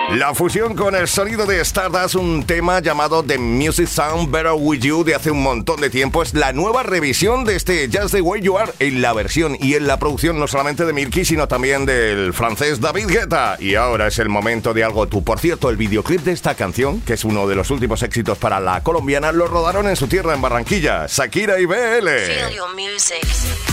La fusión con el sonido de Stardust, un tema llamado The Music Sound Better With You de hace un montón de tiempo, es la nueva revisión de este Just The Way You Are en la versión y en la producción no solamente de Milky, sino también del francés David Guetta. Y ahora es el momento de algo tú. Por cierto, el videoclip de esta canción, que es uno de los últimos éxitos para la colombiana, lo rodaron en su tierra, en Barranquilla, Shakira y BL. Feel your music.